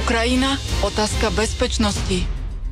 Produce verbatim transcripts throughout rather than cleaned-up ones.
Ukrajina, otázka bezpečnosti.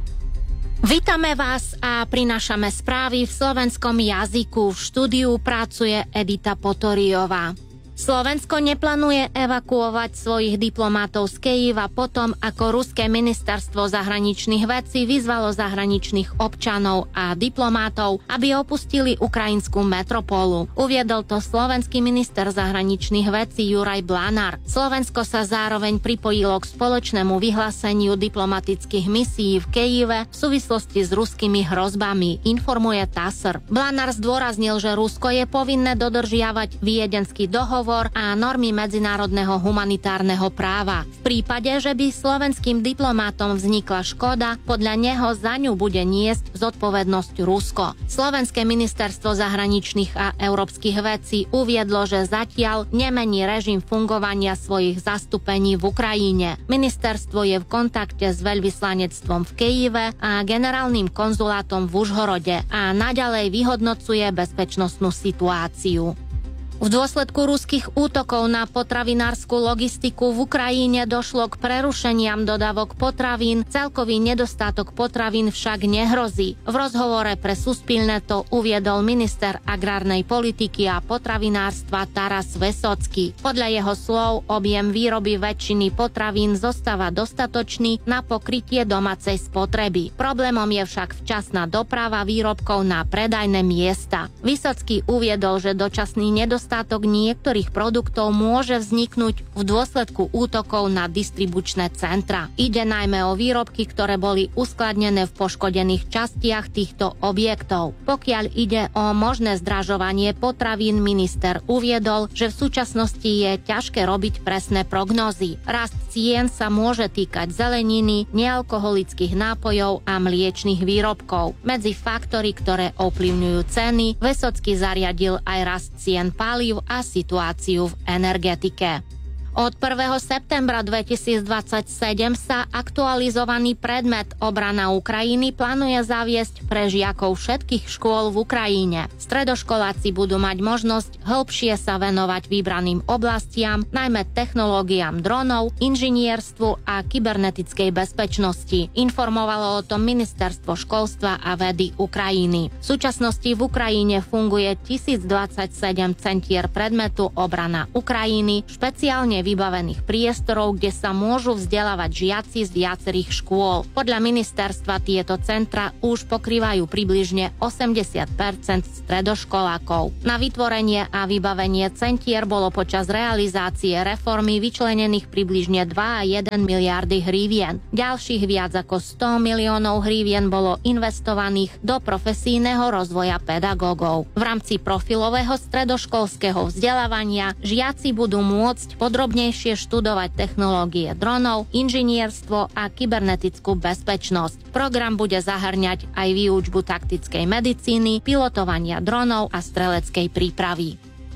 Vítame vás a prinášame správy v slovenskom jazyku. V štúdiu pracuje Edita Potoriová. Slovensko neplánuje evakuovať svojich diplomatov z Kyjeva potom, ako ruské ministerstvo zahraničných vecí vyzvalo zahraničných občanov a diplomátov, aby opustili ukrajinskú metropolu. Uviedol to slovenský minister zahraničných vecí Juraj Blanár. Slovensko sa zároveň pripojilo k spoločnému vyhláseniu diplomatických misií v Kyjeve v súvislosti s ruskými hrozbami, informuje TASR. Blanár zdôraznil, že Rusko je povinné dodržiavať Viedenský dohovor a normy medzinárodného humanitárneho práva. V prípade, že by slovenským diplomátom vznikla škoda, podľa neho za ňu bude niesť zodpovednosť Rusko. Slovenské ministerstvo zahraničných a európskych vecí uviedlo, že zatiaľ nemení režim fungovania svojich zastúpení v Ukrajine. Ministerstvo je v kontakte s veľvyslanectvom v Kyjeve a generálnym konzulátom v Užhorode a naďalej vyhodnocuje bezpečnostnú situáciu. V dôsledku ruských útokov na potravinárskú logistiku v Ukrajine došlo k prerušeniam dodávok potravín, celkový nedostatok potravín však nehrozí. V rozhovore pre Suspilné to uviedol minister agrárnej politiky a potravinárstva Taras Vesocký. Podľa jeho slov objem výroby väčšiny potravín zostáva dostatočný na pokrytie domácej spotreby. Problémom je však včasná doprava výrobkov na predajné miesta. Vysocký uviedol, že dočasný nedostatok Nedostatok niektorých produktov môže vzniknúť v dôsledku útokov na distribučné centra. Ide najmä o výrobky, ktoré boli uskladnené v poškodených častiach týchto objektov. Pokiaľ ide o možné zdražovanie potravín, minister uviedol, že v súčasnosti je ťažké robiť presné prognózy. Rast cien sa môže týkať zeleniny, nealkoholických nápojov a mliečnych výrobkov. Medzi faktory, ktoré ovplyvňujú ceny, Vesocký zariadil aj rast cien palív a situáciu v energetike. Od prvého septembra dvetisícdvadsaťsedem sa aktualizovaný predmet Obrana Ukrajiny plánuje zaviesť pre žiakov všetkých škôl v Ukrajine. Stredoškoláci budú mať možnosť hĺbšie sa venovať vybraným oblastiam, najmä technológiám dronov, inžinierstvu a kybernetickej bezpečnosti. Informovalo o tom Ministerstvo školstva a vedy Ukrajiny. V súčasnosti v Ukrajine funguje tisícdvadsaťsedem centier predmetu Obrana Ukrajiny, špeciálne vybavených priestorov, kde sa môžu vzdelávať žiaci z viacerých škôl. Podľa ministerstva tieto centra už pokrývajú približne osemdesiat percent stredoškolákov. Na vytvorenie a vybavenie centier bolo počas realizácie reformy vyčlenených približne dva a jeden miliardy hrivien. Ďalších viac ako sto miliónov hrivien bolo investovaných do profesijného rozvoja pedagógov. V rámci profilového stredoškolského vzdelávania žiaci budú môcť podrobne podrobnejšie študovať technológie dronov, inžinierstvo a kybernetickú bezpečnosť. Program bude zahrňať aj výučbu taktickej medicíny, pilotovania dronov a streleckej prípravy.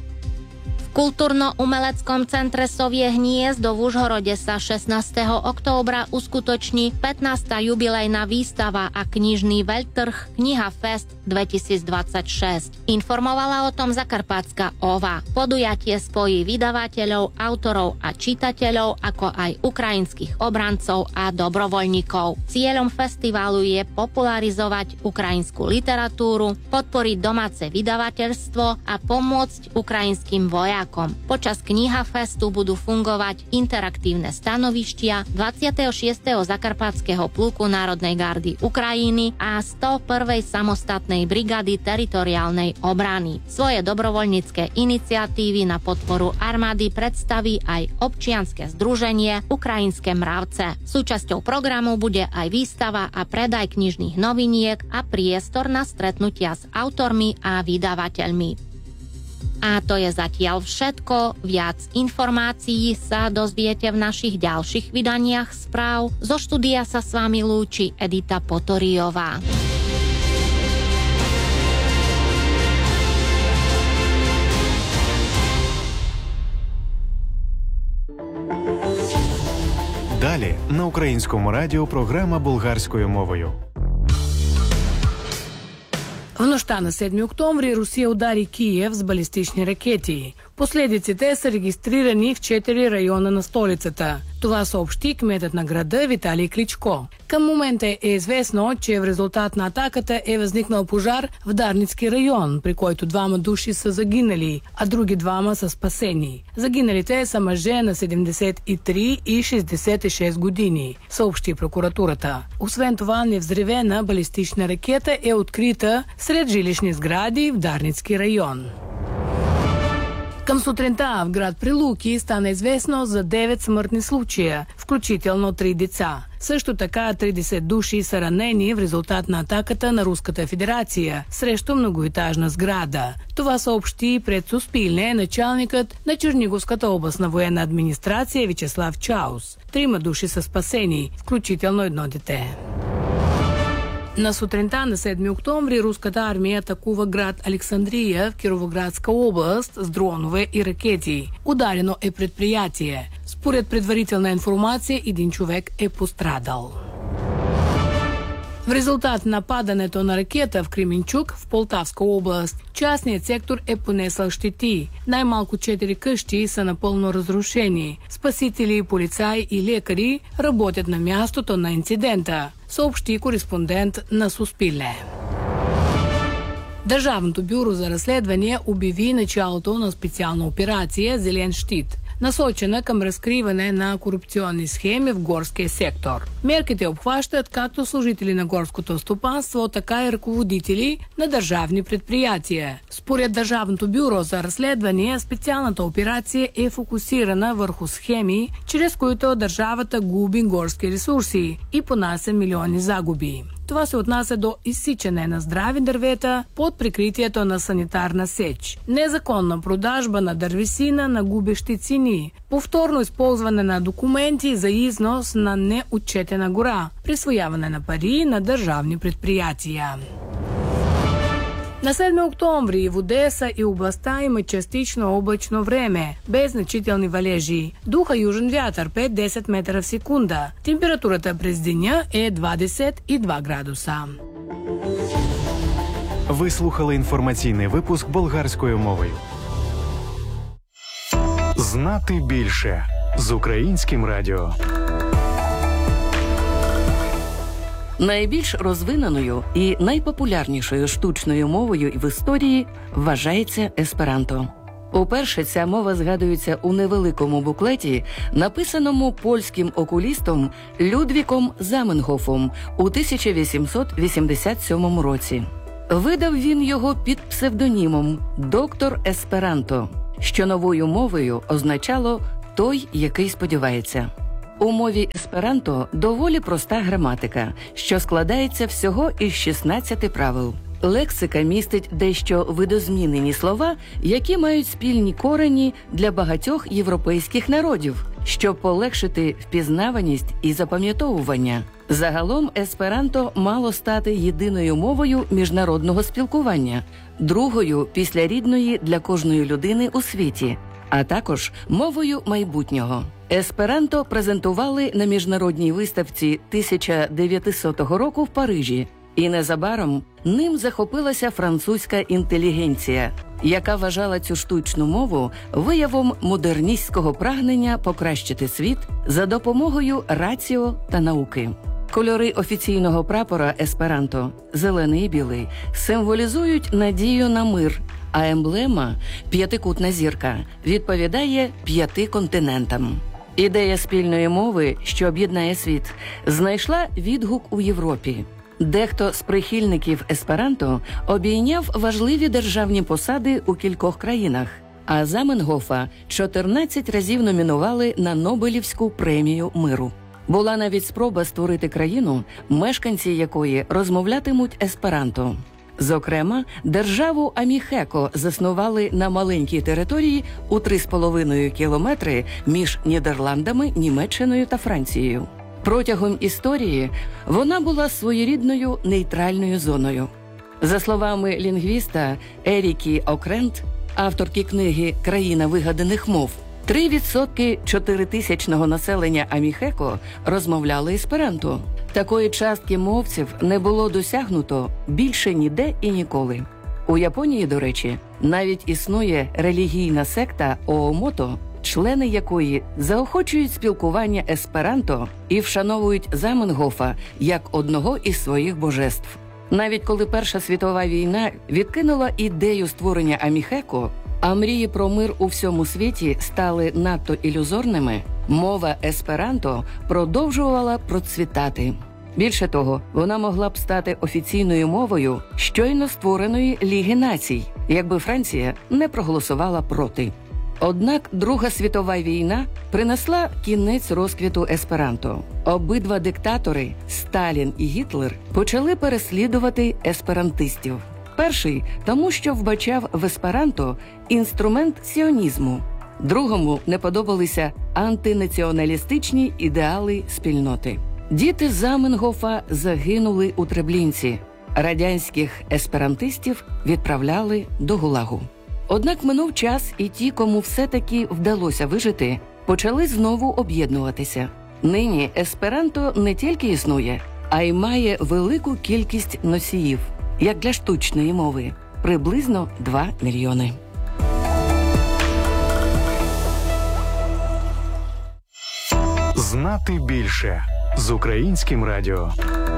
V Kultúrno-umeleckom centre Sovie hniezdo v Užhorode sa šestnásteho októbra uskutoční pätnásta jubilejná výstava a knižný veľtrh Kniha Fest dvetisícdvadsaťšesť. Informovala o tom Zakarpatská Ova. Podujatie spojí vydavateľov, autorov a čitateľov, ako aj ukrajinských obrancov a dobrovoľníkov. Cieľom festivalu je popularizovať ukrajinskú literatúru, podporiť domáce vydavateľstvo a pomôcť ukrajinským vojakom. Počas Kniha Festu budú fungovať interaktívne stanovištia dvadsiateho šiesteho zakarpatského pluku Národnej gardy Ukrajiny a sto prvej samostatnej brigády teritoriálnej obrany. Svoje dobrovoľnícke iniciatívy na podporu armády predstaví aj občianske združenie Ukrajinské mravce. Súčasťou programu bude aj výstava a predaj knižných noviniek a priestor na stretnutia s autormi a vydavateľmi. A to je zatiaľ všetko. Viac informácií sa dozviete v našich ďalších vydaniach správ. Zo štúdia sa s vami lúči Edita Potoriová. Далі на Українському радіо програма болгарською мовою. В нощта на седми октомври Русия удари Киев с балистични ракети. Последиците са регистрирани в четири района на столицата. Това съобщи кметът на града Виталий Кличко. Към момента е известно, че в резултат на атаката е възникнал пожар в Дарницки район, при който двама души са загинали, а други двама са спасени. Загиналите са мъже на седемдесет и три и шестдесет и шест години, съобщи прокуратурата. Освен това, невзривена балистична ракета е открита сред жилищни сгради в Дарницки район. Към сутринта в град Прилуки стана известно за девет смъртни случая, включително три деца. Също така тридесет души са ранени в резултат на атаката на Руската федерация срещу многоетажна сграда. Това съобщи пред Суспилне началникът на Черниговската областна военна администрация Вячеслав Чаус. Трима души са спасени, включително едно дете. На сутринта на седми октомври руската армия атакува град Александрия в Кировоградска област с дронове и ракети. Ударено е предприятие. Според предварителна информация, един човек е пострадал. В резултат на падането на ракета в Кременчук в Полтавска област, частният сектор е понесъл щети. Най-малко четири къщи са напълно разрушени. Спасители, полицаи и лекари работят на мястото на инцидента, съобщи кореспондент на Суспилне. Държавното бюро за разследвания обяви началото на специална операция «Зелен щит», насочена към разкриване на корупционни схеми в горския сектор. Мерките обхващат както служители на горското стопанство, така и ръководители на държавни предприятия. Според Държавното бюро за разследвания, специалната операция е фокусирана върху схеми, чрез които държавата губи горски ресурси и понася милиони загуби. Това се отнася до изсичане на здрави дървета под прикритието на санитарна сеч, незаконна продажба на дървесина на губещи цени, повторно използване на документи за износ на неотчетена гора, присвояване на пари на държавни предприятия. На седми октомври в Одеса и областта има частично облачно време, без значителни валежи. Духа южен вятър пет до десет метра в секунда. Температурата през деня е двадесет и два градуса. Ви слухали інформаційний випуск болгарською мовою. Знати більше з Українським радіо. Найбільш розвиненою і найпопулярнішою штучною мовою в історії вважається есперанто. Уперше ця мова згадується у невеликому буклеті, написаному польським окулістом Людвіком Заменгофом у тисяча вісімсот вісімдесят сьомому році. Видав він його під псевдонімом «Доктор Есперанто», що новою мовою означало «той, який сподівається». У мові есперанто доволі проста граматика, що складається всього із шістнадцяти правил. Лексика містить дещо видозмінені слова, які мають спільні корені для багатьох європейських народів, щоб полегшити впізнаваність і запам'ятовування. Загалом есперанто мало стати єдиною мовою міжнародного спілкування, другою після рідної для кожної людини у світі, а також мовою майбутнього. Есперанто презентували на міжнародній виставці тисяча дев'ятисотого року в Парижі, і незабаром ним захопилася французька інтелігенція, яка вважала цю штучну мову виявом модерністського прагнення покращити світ за допомогою раціо та науки. Кольори офіційного прапора есперанто – зелений і білий – символізують надію на мир, а емблема – п'ятикутна зірка – відповідає п'яти континентам. Ідея спільної мови, що об'єднає світ, знайшла відгук у Європі. Дехто з прихильників есперанто обійняв важливі державні посади у кількох країнах, а Заменгофа чотирнадцять разів номінували на Нобелівську премію миру. Була навіть спроба створити країну, мешканці якої розмовлятимуть есперанто. Зокрема, державу Аміхеко заснували на маленькій території у три з половиною кілометри між Нідерландами, Німеччиною та Францією. Протягом історії вона була своєрідною нейтральною зоною. За словами лінгвіста Ерікі Окрент, авторки книги «Країна вигаданих мов», три відсотки чотиритисячного населення Аміхеко розмовляли есперанто. Такої частки мовців не було досягнуто більше ніде і ніколи. У Японії, до речі, навіть існує релігійна секта Оомото, члени якої заохочують спілкування есперанто і вшановують Заменгофа як одного із своїх божеств. Навіть коли Перша світова війна відкинула ідею створення аміхеко, а мрії про мир у всьому світі стали надто ілюзорними, мова есперанто продовжувала процвітати. Більше того, вона могла б стати офіційною мовою щойно створеної Ліги націй, якби Франція не проголосувала проти. Однак Друга світова війна принесла кінець розквіту есперанто. Обидва диктатори, Сталін і Гітлер, почали переслідувати есперантистів. Перший – тому, що вбачав в есперанто інструмент сіонізму. Другому не подобалися антинаціоналістичні ідеали спільноти. Діти Заменгофа загинули у Треблінці. Радянських есперантистів відправляли до ГУЛАГу. Однак минув час, і ті, кому все-таки вдалося вижити, почали знову об'єднуватися. Нині есперанто не тільки існує, а й має велику кількість носіїв, як для штучної мови – приблизно два мільйони. Знати більше з Українським радіо.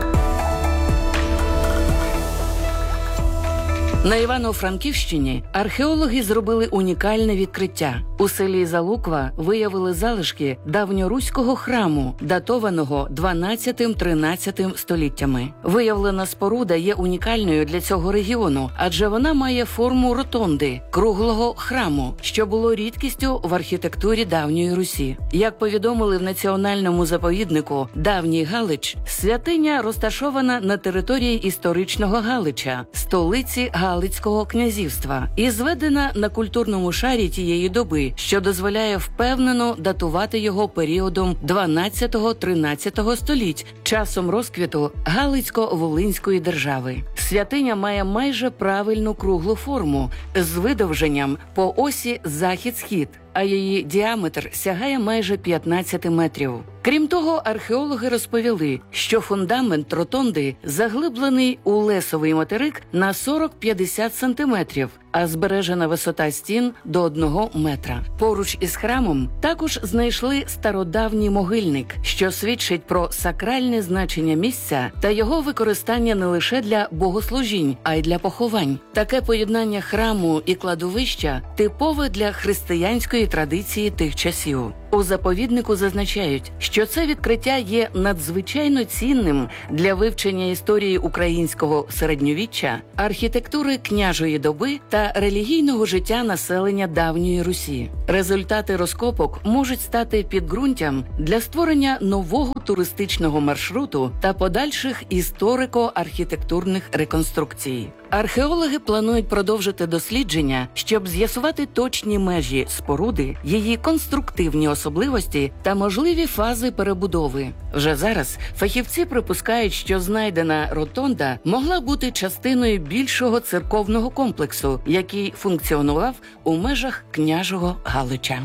На Івано-Франківщині археологи зробили унікальне відкриття. У селі Залуква виявили залишки давньоруського храму, датованого дванадцятим-тринадцятим століттями. Виявлена споруда є унікальною для цього регіону, адже вона має форму ротонди – круглого храму, що було рідкістю в архітектурі давньої Русі. Як повідомили в національному заповіднику «Давній Галич», святиня розташована на території історичного Галича, столиці Галицького князівства, і зведена на культурному шарі тієї доби, що дозволяє впевнено датувати його періодом дванадцятого-тринадцятого століть, часом розквіту Галицько-Волинської держави. Святиня має майже правильну круглу форму з видовженням по осі захід-схід, а її діаметр сягає майже п'ятнадцять метрів. Крім того, археологи розповіли, що фундамент ротонди заглиблений у лесовий материк на сорок-п'ятдесят сантиметрів, а збережена висота стін до одного метра. Поруч із храмом також знайшли стародавній могильник, що свідчить про сакральне значення місця та його використання не лише для богослужінь, а й для поховань. Таке поєднання храму і кладовища типове для християнської традиції тих часів. У заповіднику зазначають, що це відкриття є надзвичайно цінним для вивчення історії українського середньовіччя, архітектури княжої доби та релігійного життя населення давньої Русі. Результати розкопок можуть стати підґрунтям для створення нового туристичного маршруту та подальших історико-архітектурних реконструкцій. Археологи планують продовжити дослідження, щоб з'ясувати точні межі споруди, її конструктивні особливості та можливі фази перебудови. Вже зараз фахівці припускають, що знайдена ротонда могла бути частиною більшого церковного комплексу, який функціонував у межах княжого Галича.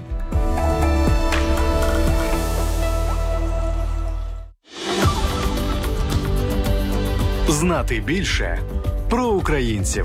Знати більше про українців.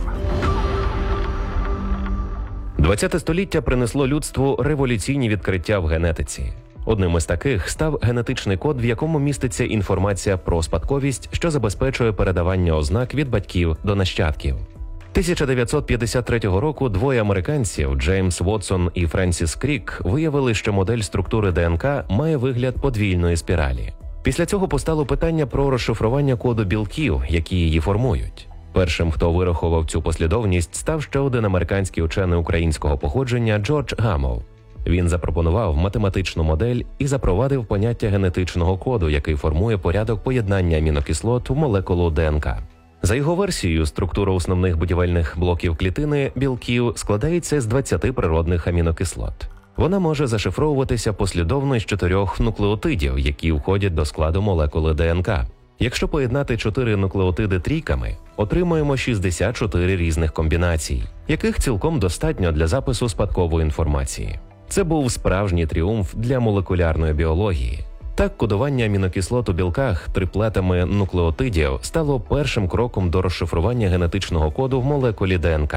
ХХ століття принесло людству революційні відкриття в генетиці. Одним із таких став генетичний код, в якому міститься інформація про спадковість, що забезпечує передавання ознак від батьків до нащадків. тисяча дев'ятсот п'ятдесят третього року двоє американців, Джеймс Вотсон і Френсіс Крік, виявили, що модель структури ДНК має вигляд подвійної спіралі. Після цього постало питання про розшифрування коду білків, які її формують. Першим, хто вирахував цю послідовність, став ще один американський учений українського походження Джордж Гамов. Він запропонував математичну модель і запровадив поняття генетичного коду, який формує порядок поєднання амінокислот в молекулу ДНК. За його версією, структура основних будівельних блоків клітини білків складається з двадцяти природних амінокислот. Вона може зашифровуватися послідовно із чотирьох нуклеотидів, які входять до складу молекули ДНК. Якщо поєднати чотири нуклеотиди трійками, отримаємо шістдесят чотири різних комбінацій, яких цілком достатньо для запису спадкової інформації. Це був справжній тріумф для молекулярної біології. Так, кодування амінокислот у білках триплетами нуклеотидів стало першим кроком до розшифрування генетичного коду в молекулі ДНК.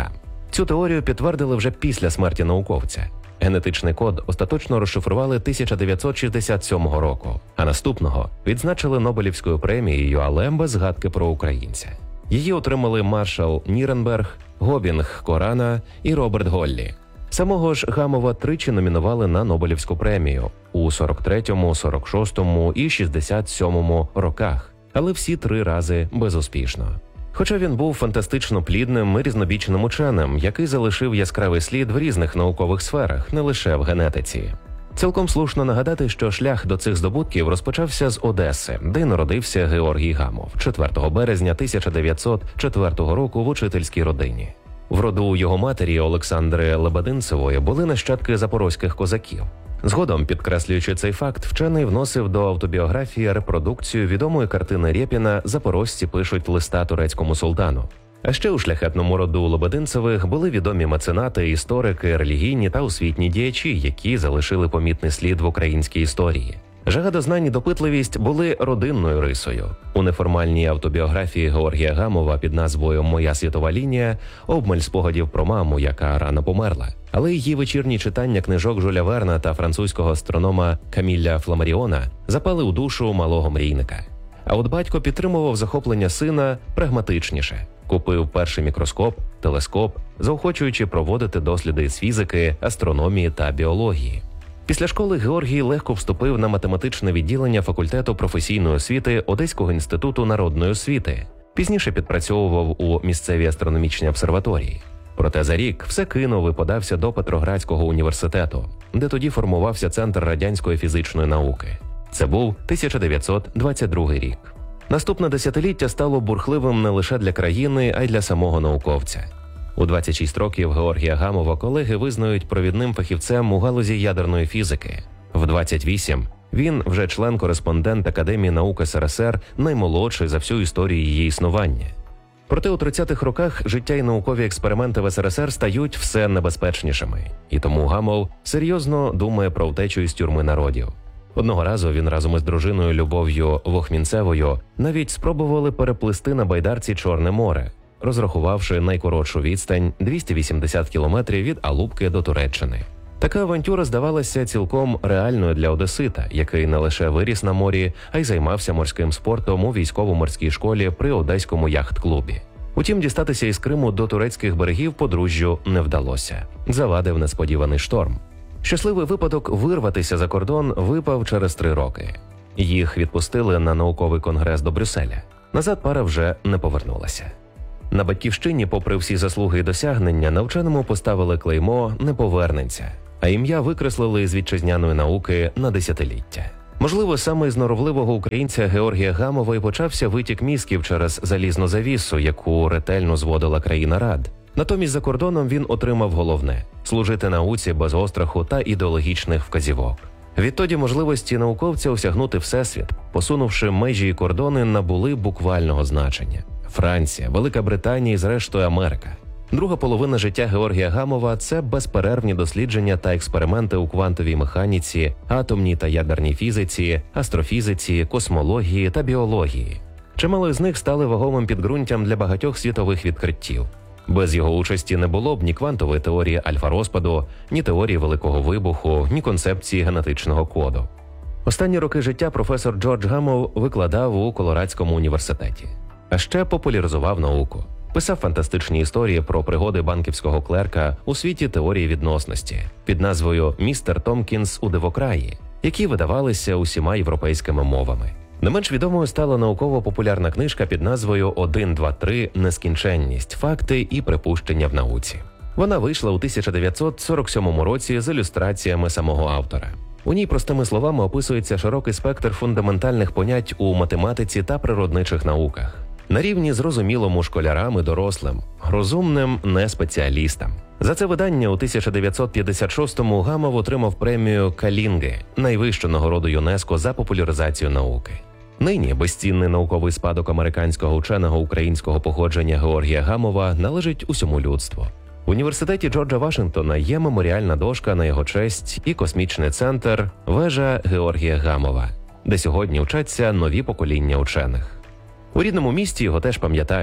Цю теорію підтвердили вже після смерті науковця. Генетичний код остаточно розшифрували тисяча дев'ятсот шістдесят сьомого року, а наступного відзначили Нобелівською премією, але без згадки про українця. Її отримали маршал Ніренберг, Гобінг Корана і Роберт Голлі. Самого ж Гамова тричі номінували на Нобелівську премію у сорок третьому, сорок шостому і шістдесят сьомому роках, але всі три рази безуспішно. Хоча він був фантастично плідним і різнобічним ученим, який залишив яскравий слід в різних наукових сферах, не лише в генетиці. Цілком слушно нагадати, що шлях до цих здобутків розпочався з Одеси, де народився Георгій Гамов четвертого березня тисяча дев'ятсот четвертого року в учительській родині. В роду його матері Олександри Лебединцевої були нащадки запорозьких козаків. Згодом, підкреслюючи цей факт, вчений вносив до автобіографії репродукцію відомої картини Рєпіна «Запорожці пишуть листа турецькому султану». А ще у шляхетному роду Лебединцевих були відомі меценати, історики, релігійні та освітні діячі, які залишили помітний слід в українській історії. Жага до знань і допитливість були родинною рисою. У неформальній автобіографії Георгія Гамова під назвою «Моя світова лінія» обмаль спогадів про маму, яка рано померла. Але її вечірні читання книжок Жюля Верна та французького астронома Каміля Фламаріона запали у душу малого мрійника. А от батько підтримував захоплення сина прагматичніше. Купив перший мікроскоп, телескоп, заохочуючи проводити досліди з фізики, астрономії та біології. Після школи Георгій легко вступив на математичне відділення факультету професійної освіти Одеського інституту народної освіти. Пізніше підпрацьовував у місцевій астрономічній обсерваторії. Проте за рік все кинув і подався до Петроградського університету, де тоді формувався Центр радянської фізичної науки. Це був тисяча дев'ятсот двадцять другий рік. Наступне десятиліття стало бурхливим не лише для країни, а й для самого науковця. У двадцять шість років Георгія Гамова колеги визнають провідним фахівцем у галузі ядерної фізики. В двадцять вісім він вже член-кореспондент Академії наук ес ер ес ер, наймолодший за всю історію її існування. Проте у тридцятих роках життя і наукові експерименти в ес ер ес ер стають все небезпечнішими. І тому Гамов серйозно думає про втечу із тюрми народів. Одного разу він разом із дружиною Любов'ю Вохмінцевою навіть спробували переплисти на байдарці Чорне море, розрахувавши найкоротшу відстань двісті вісімдесят кілометрів від Алупки до Туреччини. Така авантюра здавалася цілком реальною для одесита, який не лише виріс на морі, а й займався морським спортом у військово-морській школі при Одеському яхт-клубі. Утім, дістатися із Криму до турецьких берегів подружжю не вдалося. Завадив несподіваний шторм. Щасливий випадок вирватися за кордон випав через три роки. Їх відпустили на науковий конгрес до Брюсселя. Назад пара вже не повернулася. На батьківщині, попри всі заслуги і досягнення, на вченому поставили клеймо «не повернеться», а ім'я викреслили з вітчизняної науки на десятиліття. Можливо, саме з норовливого українця Георгія Гамова і почався витік мізків через залізну завісу, яку ретельно зводила країна Рад. Натомість за кордоном він отримав головне – служити науці без остраху та ідеологічних вказівок. Відтоді можливості науковця осягнути всесвіт, посунувши межі і кордони, набули буквального значення. Франція, Велика Британія і зрештою Америка. Друга половина життя Георгія Гамова – це безперервні дослідження та експерименти у квантовій механіці, атомній та ядерній фізиці, астрофізиці, космології та біології. Чимало з них стали вагомим підґрунтям для багатьох світових відкриттів. Без його участі не було б ні квантової теорії альфа-розпаду, ні теорії Великого вибуху, ні концепції генетичного коду. Останні роки життя професор Джордж Гамов викладав у Колорадському університеті. А ще популяризував науку. Писав фантастичні історії про пригоди банківського клерка у світі теорії відносності під назвою «Містер Томкінс у дивокраї», які видавалися усіма європейськими мовами. Не менш відомою стала науково-популярна книжка під назвою «один, два, три. Нескінченність. Факти і припущення в науці». Вона вийшла у тисяча дев'ятсот сорок сьомому році з ілюстраціями самого автора. У ній простими словами описується широкий спектр фундаментальних понять у математиці та природничих науках. На рівні зрозумілому школярам і дорослим, розумним не спеціалістам. За це видання у тисяча дев'ятсот п'ятдесят шостому Гамов отримав премію Калінги, найвищу нагороду ЮНЕСКО за популяризацію науки. Нині безцінний науковий спадок американського ученого українського походження Георгія Гамова належить усьому людству. В університеті Джорджа Вашингтона є меморіальна дошка на його честь і космічний центр «Вежа Георгія Гамова», де сьогодні вчаться нові покоління учених. У рідному місті його теж пам'ятають.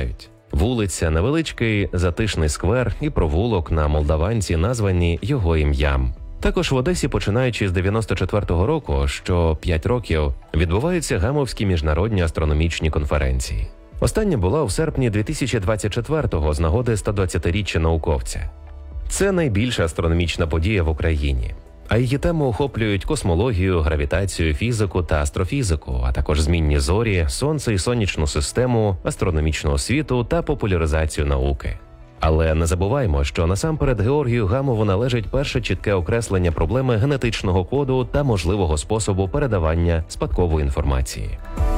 Вулиця, невеличкий затишний сквер і провулок на Молдаванці названі його ім'ям. Також в Одесі, починаючи з дев'яносто четвертого року, що п'ять років, відбуваються Гамовські міжнародні астрономічні конференції. Остання була у серпні дві тисячі двадцять четвертого з нагоди сто двадцятиріччя науковця. Це найбільша астрономічна подія в Україні. А її теми охоплюють космологію, гравітацію, фізику та астрофізику, а також змінні зорі, сонце і сонячну систему, астрономічну освіту та популяризацію науки. Але не забуваймо, що насамперед Георгію Гамову належить перше чітке окреслення проблеми генетичного коду та можливого способу передавання спадкової інформації.